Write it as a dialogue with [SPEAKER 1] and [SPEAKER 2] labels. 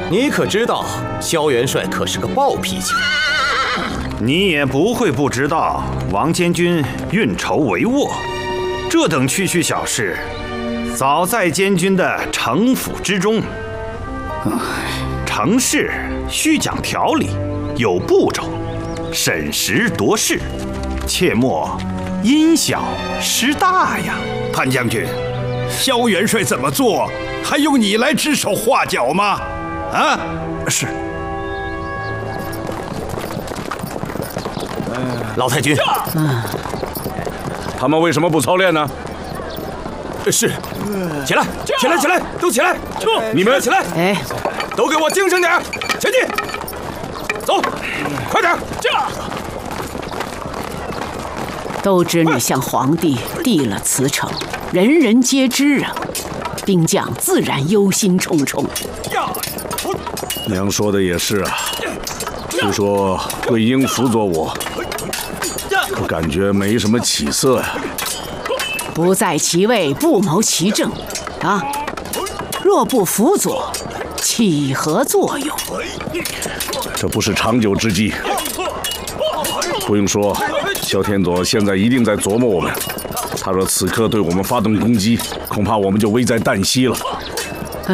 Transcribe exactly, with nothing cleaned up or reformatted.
[SPEAKER 1] 你可知道，萧元帅可是个暴脾气。
[SPEAKER 2] 你也不会不知道，王监军运筹帷幄，这等区区小事，早在监军的城府之中。成事须讲条理，有步骤，审时度势，切莫因小失大呀。
[SPEAKER 3] 潘将军，萧元帅怎么做，还用你来指手画脚吗？啊，
[SPEAKER 2] 是。
[SPEAKER 1] 老太君，
[SPEAKER 4] 嗯，
[SPEAKER 5] 他们为什么不操练呢？
[SPEAKER 1] 是，起来，起来，起来，都起来！你们起来！
[SPEAKER 4] 哎，
[SPEAKER 1] 都给我精神点，前进！走，快点！
[SPEAKER 4] 都知你向皇帝递了辞呈，人人皆知啊，兵将自然忧心忡忡。
[SPEAKER 5] 娘说的也是啊，虽说桂英辅佐我，我感觉没什么起色呀。
[SPEAKER 4] 不在其位，不谋其政，啊，若不辅佐，起何作用？
[SPEAKER 5] 这不是长久之计。不用说，萧天佐现在一定在琢磨我们。他若此刻对我们发动攻击，恐怕我们就危在旦夕了。